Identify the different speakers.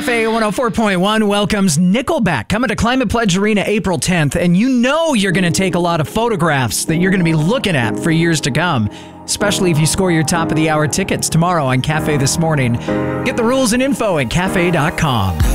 Speaker 1: Cafe 104.1 welcomes Nickelback coming to Climate Pledge Arena April 10th, and you know you're going to take a lot of photographs that you're going to be looking at for years to come, especially if you score your top of the hour tickets tomorrow on Cafe This Morning. Get the rules and info at cafe.com.